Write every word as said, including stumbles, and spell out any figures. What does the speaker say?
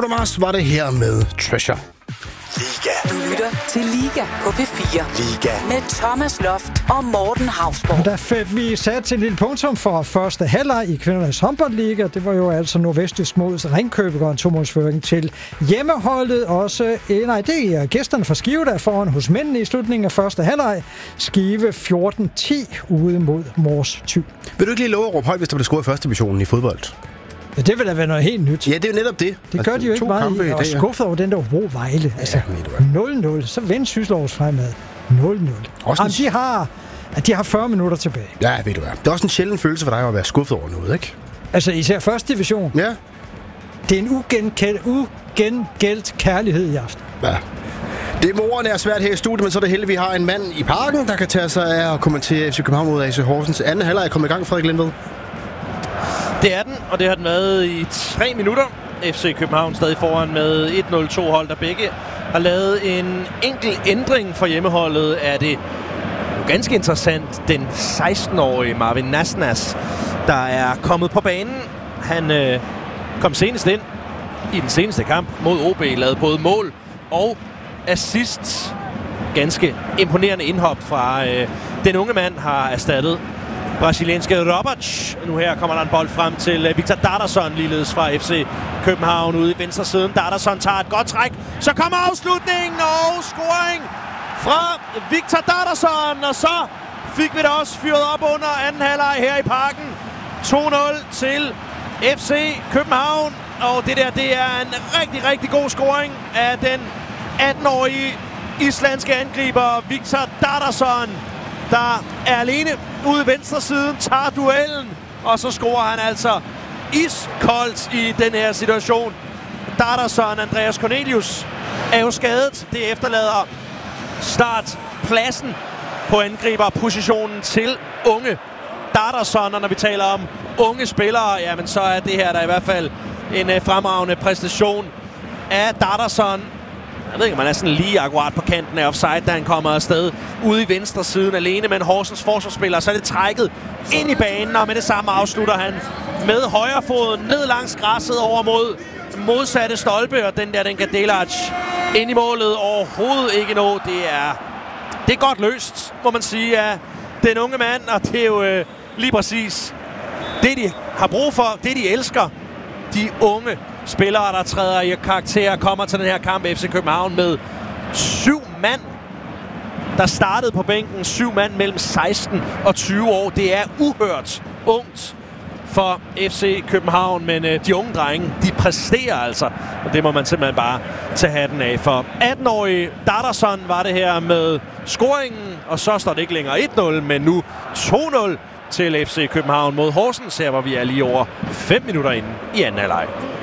syvende marts var det her med Treasure. Liga. Du lytter til Liga på P fire. Liga. Med Thomas Loft og Morten Hausborg. Der fik vi sat til et lille punktum for første halvleg i kvindernes håndboldliga. Det var jo altså Nordvestjysk mod Ringkøbing og en to-målsføring til hjemmeholdet. Også, eh, nej, det er gæsterne fra Skive, der er foran hos mændene i slutningen af første halvleg. Skive fjorten ti ude mod Mors Thy. Vil du ikke lige love at råbe højt, hvis der bliver scoret i første divisionen i fodbold? Ja, det vil da være noget helt nyt. Ja, det er jo netop det. Det gør altså, de jo ikke meget i. Og skuffet over den der Ro Vejle. Altså, ja, nul nul. Så vend Syslovs fremad. nul nul. Jamen, de har, de har fyrre minutter tilbage. Ja, ved du hvad. Det er også en sjælden følelse for dig at være skuffet over noget, ikke? Altså, især første division. Ja. Det er en ugengældt, ugengældt kærlighed i aften. Ja. Det morerne er svært her i studiet, men så er det heldigt, vi har en mand i parken, der kan tage sig af at kommentere F C København mod A C Horsens. Anden halvleg er kommet i gang, Frederik Lindved. Det er den, og det har den været i tre minutter. F C København stadig foran med et nul to hold, der begge har lavet en enkelt ændring for hjemmeholdet. Er det jo ganske interessant, den seksten-årige Marvin Nasnas, der er kommet på banen. Han øh, kom senest ind i den seneste kamp mod O B, lavede både mål og assist. Ganske imponerende indhop fra øh, den unge mand har erstattet brasilianske Roberts. Nu her kommer der en bold frem til uh, Victor Darderson, ligeledes fra F C København ude i venstre siden. Darderson tager et godt træk. Så kommer afslutningen og scoring fra Victor Darderson. Og så fik vi det også fyret op under anden halvleg her i parken. to nul til F C København. Og det der, det er en rigtig, rigtig god scoring af den atten-årige islandske angriber Victor Darderson, der er alene ude i venstre siden, tager duellen, og så scorer han altså iskoldt i den her situation. Darderson, Andreas Cornelius, er jo skadet. Det efterlader startpladsen på angriberpositionen til unge Darderson, og når vi taler om unge spillere, jamen så er det her der i hvert fald en uh, fremragende præstation af Darderson. Jeg ved ikke, om han er sådan lige akkurat på kanten af offside, da han kommer afsted ude i venstre siden alene med en Horsens forsvarsspiller. Så er det trækket ind i banen, og med det samme afslutter han med højrefoden ned langs græsset over mod modsatte stolpe. Og den der, den kan Delac ind i målet overhovedet ikke nå. Det er, det er godt løst, må man sige, af den unge mand. Og det er jo øh, lige præcis det, de har brug for, det de elsker. De unge spillere, der træder i karakter, kommer til den her kamp. F C København med syv mand, der startede på bænken. Syv mand mellem seksten og tyve år. Det er uhørt ungt for F C København, men øh, de unge drenge, de præsterer altså. Og det må man simpelthen bare tage hatten af for. atten-årige Darderson var det her med scoringen, og så står det ikke længere et nul, men nu to nul til F C København mod Horsens, her hvor vi er lige over fem minutter inde i anden halvleg.